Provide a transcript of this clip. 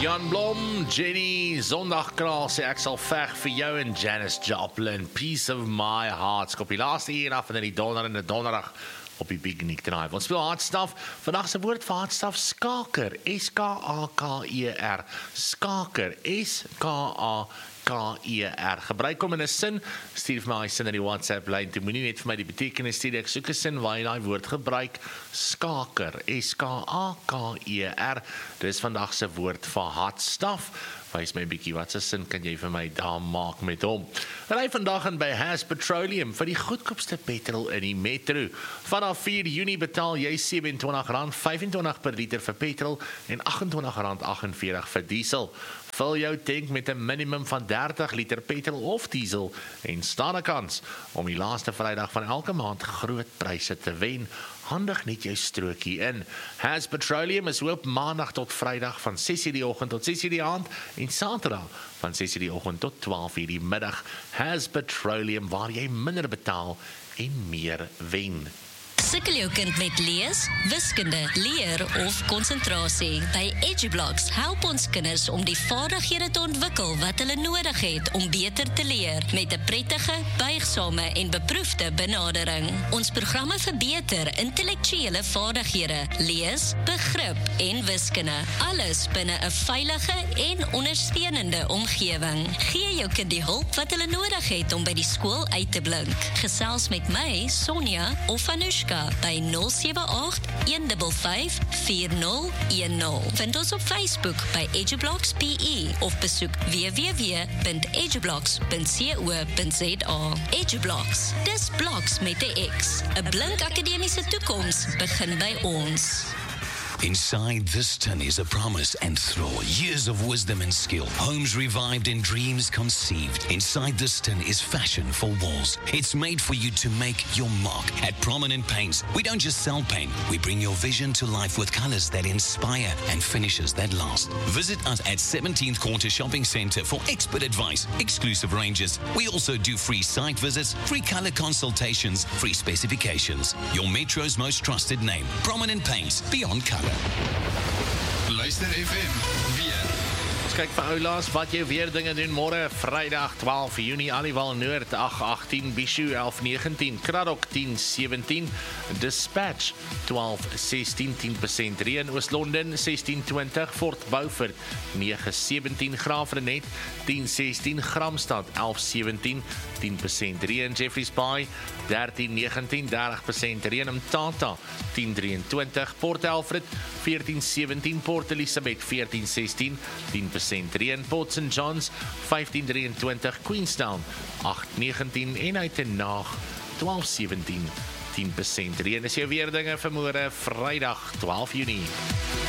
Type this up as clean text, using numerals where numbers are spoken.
Jan Blom, Jenny, Sondagkraal sê ek sal veg vir jou en Janis Joplin, Peace of My Heart. Skop die laaste hier af en dan die donderdag op die Big Nick Drive. Ons speel Hardstuff. Vandag se woord vir Hardstuff, skaker. S-K-A-K-E-R. Skaker. S-K-A-K-E-R. Gebruik hom in 'n sin. Stuur vir my sin in die WhatsApp lyn. Jy moenie net vir my die betekenis stuur. Ek soek 'n sin waar jy daai woord gebruik. Skaker. S-K-A-K-E-R. Dis vandag se woord vir Hardstuff. Wys my 'n bietjie wat se sin kan jy vir my daar maak met hom. Ry vandag in by Has Petroleum vir die goedkoopste petrol in die metro. Vanaf 4 Junie betaal jy R27.25 per liter vir petrol en R28.48 vir diesel. Vul jou tank met 'n minimum van 30 liter petrol of diesel en staan 'n kans om die laaste Vrydag van elke maand groot pryse te wen. Handig net jou strokie in. Has Petroleum is oop maandag tot Vrydag van 6:00 die oggend tot 6:00 die aand en Saterdag van 6:00 die oggend tot 12:00 die middag. Has Petroleum, waar jy minder betaal en meer wen. Sukkel jou kind met lees, wiskunde, leer of konsentrasie? By EduBlocks help ons kinders om die vaardighede te ontwikkel wat hulle nodig het om beter te leer met 'n prettige, buigsame en beproefde benadering. Ons programme verbeter intellektuele vaardighede, lees, begrip en wiskunde. Alles binne 'n veilige en ondersteunende omgewing. Gee jou kind die hulp wat hulle nodig het om by die skool uit te blink. Gesels met my, Sonja of Anushka by 078-155-4010. Vind ons op Facebook by EduBlocks PE of besoek www.edublocks.co.za. EduBlocks, dis bloks met 'n X. 'n Blink akademiese toekoms begin by ons. Inside this tin is a promise and throw, years of wisdom and skill, homes revived and dreams conceived. Inside this tin is fashion for walls. It's made for you to make your mark. At Prominent Paints, we don't just sell paint, we bring your vision to life with colors that inspire and finishes that last. Visit us at 17th Quarter Shopping Centre for expert advice, exclusive ranges. We also do free site visits, free color consultations, free specifications. Your Metro's most trusted name, Prominent Paints, beyond color. Luister FM, weer. Ons kyk vir oulaas wat jy weer dinge doen môre, Vrydag 12 Junie, Aliwal Noord 8:18, Bishu 11:19, Kraddock 10:17, Dispatch 12:16, 10% reën, Oos-London 16:20, Fort Beaufort 9:17, Graafrenet 10:16, Gramstad 11:17, 10% reën, Jeffreys Bay 13:19, 30% reën, Mthatha 10:23, Port Alfred 14:17, Port Elizabeth 14:16, 10% reën, Port St. John's 15:23, Queenstown 8:19 en Uitenhage 12:17, 10% reën. Is jou weerdinge vir môre, Vrydag 12 Junie.